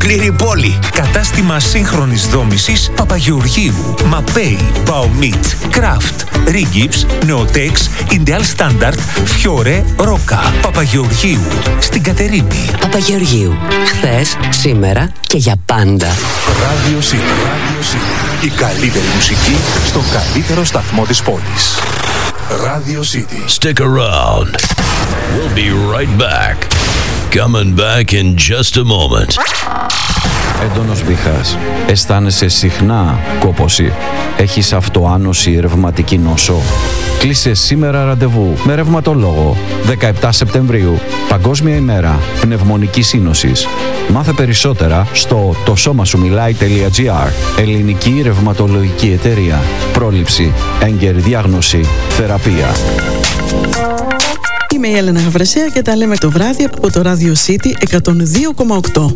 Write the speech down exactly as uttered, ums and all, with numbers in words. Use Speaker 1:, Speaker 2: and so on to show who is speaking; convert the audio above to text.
Speaker 1: ολόκληρη πόλη.
Speaker 2: Κατάστημα σύγχρονης δόμησης Παπαγεωργίου. Μαπέι, Baumit, Craft, Rigips, Neotex, Ideal Standard, Fiore, Rocca. Παπαγεωργίου. Στην Κατερίνη.
Speaker 3: Παπαγεωργίου. Χθες, σήμερα και για πάντα.
Speaker 4: Radio City. Radio City. Η καλύτερη μουσική στο καλύτερο σταθμό της πόλης. Radio City.
Speaker 5: Stick around. We'll be right back. Coming back in just a moment.
Speaker 6: Έντονος βήχας. Αισθάνεσαι συχνά κόπωση. Έχεις αυτοάνωση, ρευματική νόσο. Κλείσε σήμερα ραντεβού με ρευματολόγο. δεκαεπτά Σεπτεμβρίου, Παγκόσμια ημέρα πνευμονικής σύνοσης. Μάθε περισσότερα στο το σώμα σου μιλάει.gr. Ελληνική ρευματολογική εταιρεία. Πρόληψη, έγκαιρη διάγνωση, θεραπεία.
Speaker 7: Είμαι η Έλενα Γαβρασία και τα λέμε το βράδυ από το Radio City εκατόν δύο κόμμα οκτώ.